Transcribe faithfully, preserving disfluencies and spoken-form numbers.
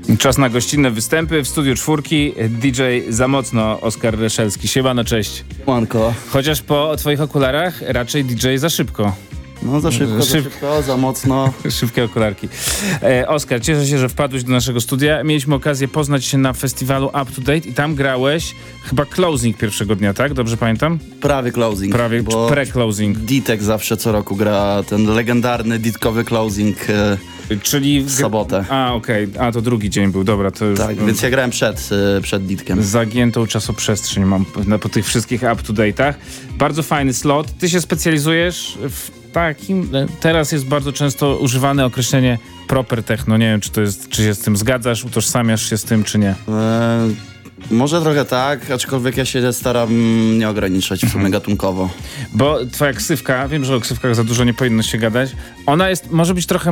Czas na gościnne występy w Studiu Czwórki. D J Za Mocno, Oskar Reszelski. Siemano, cześć. Manko. Chociaż po twoich okularach raczej D J za szybko. No za szybko, Szyb... za szybko, za mocno. Szybkie okularki. E, Oskar, cieszę się, że wpadłeś do naszego studia. Mieliśmy okazję poznać się na festiwalu Up to Date i tam grałeś chyba closing pierwszego dnia, tak? Dobrze pamiętam? Prawie closing. Prawie, bo pre-closing. Ditek zawsze co roku gra ten legendarny ditkowy closing e, Czyli w sobotę. A, okej. Okay. A, to drugi dzień był. Dobra, to już... Tak, więc ja grałem przed, e, przed ditkiem. Zagiętą czasoprzestrzeń mam po, po tych wszystkich Up to Date'ach. Bardzo fajny slot. Ty się specjalizujesz w takim... Teraz jest bardzo często używane określenie proper techno. Nie wiem, czy to jest, czy się z tym zgadzasz, utożsamiasz się z tym, czy nie. E, może trochę tak, aczkolwiek ja się staram nie ograniczać w sumie gatunkowo. Bo twoja ksywka, wiem, że o ksywkach za dużo nie powinno się gadać, ona jest, może być trochę